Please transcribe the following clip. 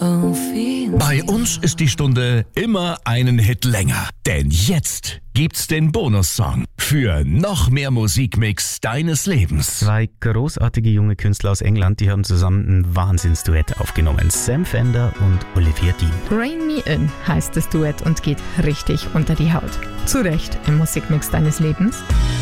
Oh, feel. Bei uns ist die Stunde immer einen Hit länger. Denn jetzt gibt's den Bonussong für noch mehr Musikmix deines Lebens. Zwei großartige junge Künstler aus England, die haben zusammen ein Wahnsinnsduett aufgenommen. Sam Fender und Olivia Dean. Rain Me In heißt das Duett und geht richtig unter die Haut. Zu Recht im Musikmix deines Lebens.